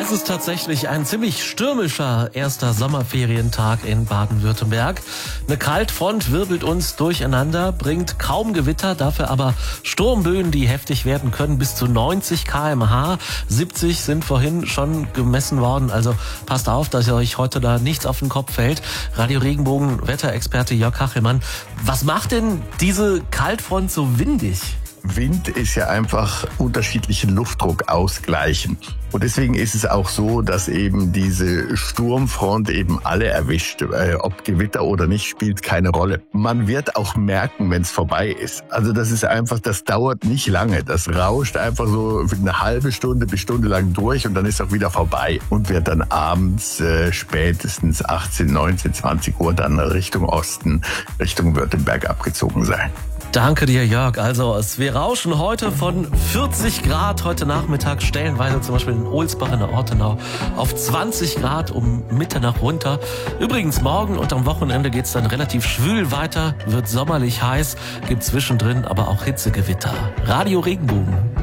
Es ist tatsächlich ein ziemlich stürmischer erster Sommerferientag in Baden-Württemberg. Eine Kaltfront wirbelt uns durcheinander, bringt kaum Gewitter, dafür aber Sturmböen, die heftig werden können, bis zu 90 km/h. 70 sind vorhin schon gemessen worden, also passt auf, dass ihr euch heute da nichts auf den Kopf fällt. Radio Regenbogen Wetterexperte Jörg Kachelmann, was macht denn diese Kaltfront so windig? Wind ist ja einfach unterschiedlichen Luftdruck ausgleichen. Und deswegen ist es auch so, dass eben diese Sturmfront eben alle erwischt. Ob Gewitter oder nicht, spielt keine Rolle. Man wird auch merken, wenn es vorbei ist. Also das ist einfach, das dauert nicht lange. Das rauscht einfach so eine halbe Stunde bis Stunde lang durch und dann ist auch wieder vorbei. Und wird dann abends spätestens 18, 19, 20 Uhr dann Richtung Osten, Richtung Württemberg abgezogen sein. Danke dir, Jörg. Also wir rauschen heute von 40 Grad heute Nachmittag, stellenweise zum Beispiel in Ohlsbach in der Ortenau, auf 20 Grad um Mitternacht runter. Übrigens morgen und am Wochenende geht's dann relativ schwül weiter, wird sommerlich heiß, gibt zwischendrin aber auch Hitzegewitter. Radio Regenbogen.